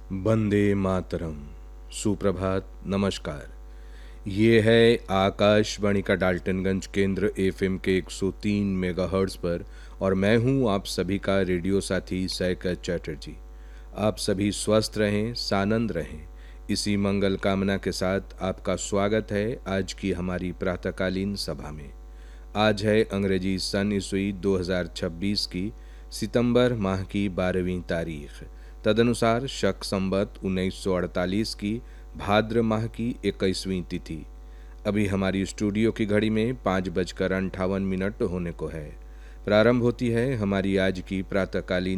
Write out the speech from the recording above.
वंदे मातरम। सुप्रभात, नमस्कार। ये है आकाशवाणी का डाल्टनगंज केंद्र एफएम के 103 मेगाहर्ट्ज पर और मैं हूं आप सभी का रेडियो साथी सैकत चैटर्जी। आप सभी स्वस्थ रहें, सानंद रहें, इसी मंगल कामना के साथ आपका स्वागत है आज की हमारी प्रातःकालीन सभा में। आज है अंग्रेजी सन ईस्वी 2026 की सितंबर माह की 12वीं तारीख, तदनुसार शक संवत 1948 की भाद्र माह की 21वीं तिथि। अभी हमारी स्टूडियो की घड़ी में 5:58 होने को है। प्रारंभ होती है हमारी आज की प्रातःकालीन